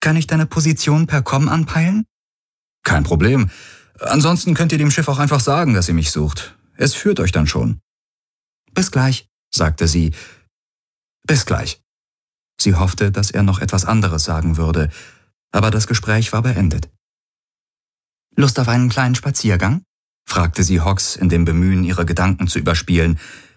Kann ich deine Position per Com anpeilen?« »Kein Problem. Ansonsten könnt ihr dem Schiff auch einfach sagen, dass ihr mich sucht. Es führt euch dann schon.« »Bis gleich«, sagte sie. »Bis gleich.« Sie hoffte, dass er noch etwas anderes sagen würde, aber das Gespräch war beendet. »Lust auf einen kleinen Spaziergang?« fragte sie Hawks in dem Bemühen, ihre Gedanken zu überspielen.